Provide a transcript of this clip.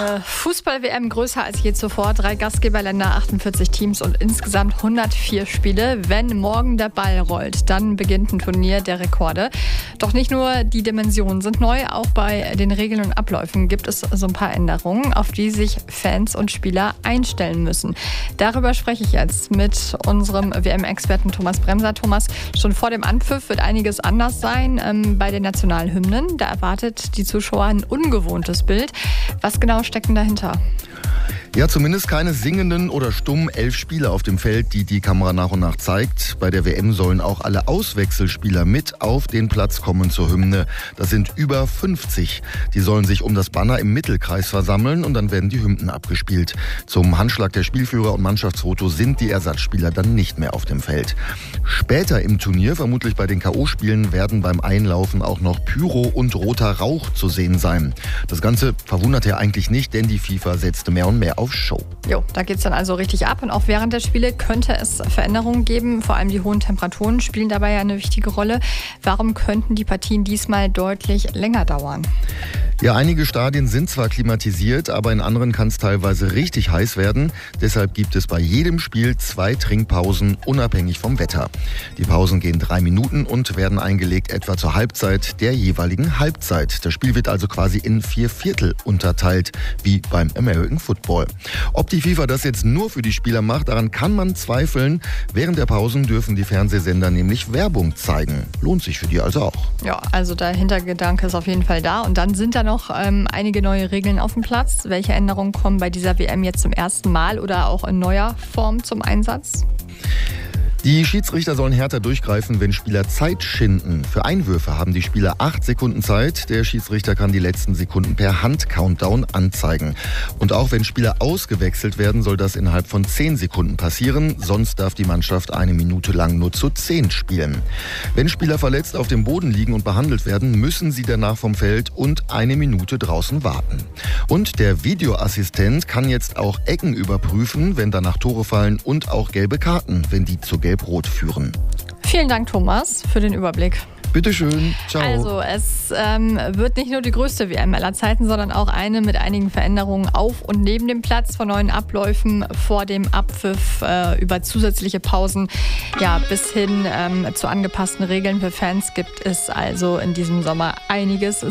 Eine Fußball-WM größer als je zuvor. 3 Gastgeberländer, 48 Teams und insgesamt 104 Spiele. Wenn morgen der Ball rollt, dann beginnt ein Turnier der Rekorde. Doch nicht nur die Dimensionen sind neu, auch bei den Regeln und Abläufen gibt es so ein paar Änderungen, auf die sich Fans und Spieler einstellen müssen. Darüber spreche ich jetzt mit unserem WM-Experten Thomas Bremser. Thomas, schon vor dem Anpfiff wird einiges anders sein bei den Nationalhymnen. Da erwartet die Zuschauer ein ungewohntes Bild. Was genau steckt denn dahinter? Ja, zumindest keine singenden oder stummen 11 Spieler auf dem Feld, die die Kamera nach und nach zeigt. Bei der WM sollen auch alle Auswechselspieler mit auf den Platz kommen zur Hymne. Das sind über 50. Die sollen sich um das Banner im Mittelkreis versammeln und dann werden die Hymnen abgespielt. Zum Handschlag der Spielführer und Mannschaftsfoto sind die Ersatzspieler dann nicht mehr auf dem Feld. Später im Turnier, vermutlich bei den K.O.-Spielen, werden beim Einlaufen auch noch Pyro und roter Rauch zu sehen sein. Das Ganze verwundert ja eigentlich nicht, denn die FIFA setzte mehr und mehr auf Show. Jo, da geht's dann also richtig ab. Und auch während der Spiele könnte es Veränderungen geben. Vor allem die hohen Temperaturen spielen dabei ja eine wichtige Rolle. Warum könnten die Partien diesmal deutlich länger dauern? Ja, einige Stadien sind zwar klimatisiert, aber in anderen kann es teilweise richtig heiß werden. Deshalb gibt es bei jedem Spiel 2 Trinkpausen, unabhängig vom Wetter. Die Pausen gehen 3 Minuten und werden eingelegt etwa zur Halbzeit der jeweiligen Halbzeit. Das Spiel wird also quasi in 4 Viertel unterteilt, wie beim American Football. Ob die FIFA das jetzt nur für die Spieler macht, daran kann man zweifeln. Während der Pausen dürfen die Fernsehsender nämlich Werbung zeigen. Lohnt sich für die also auch. Ja, also der Hintergedanke ist auf jeden Fall da. Und dann sind da noch einige neue Regeln auf dem Platz. Welche Änderungen kommen bei dieser WM jetzt zum ersten Mal oder auch in neuer Form zum Einsatz? Die Schiedsrichter sollen härter durchgreifen, wenn Spieler Zeit schinden. Für Einwürfe haben die Spieler 8 Sekunden Zeit. Der Schiedsrichter kann die letzten Sekunden per Hand-Countdown anzeigen. Und auch wenn Spieler ausgewechselt werden, soll das innerhalb von 10 Sekunden passieren. Sonst darf die Mannschaft 1 Minute lang nur zu 10 spielen. Wenn Spieler verletzt auf dem Boden liegen und behandelt werden, müssen sie danach vom Feld und 1 Minute draußen warten. Und der Videoassistent kann jetzt auch Ecken überprüfen, wenn danach Tore fallen, und auch gelbe Karten, wenn die zu Gelb-Rot führen. Vielen Dank, Thomas, für den Überblick. Bitteschön. Ciao. Also, es wird nicht nur die größte WM aller Zeiten, sondern auch eine mit einigen Veränderungen auf und neben dem Platz, von neuen Abläufen vor dem Abpfiff über zusätzliche Pausen, ja, bis hin zu angepassten Regeln für Fans gibt es also in diesem Sommer einiges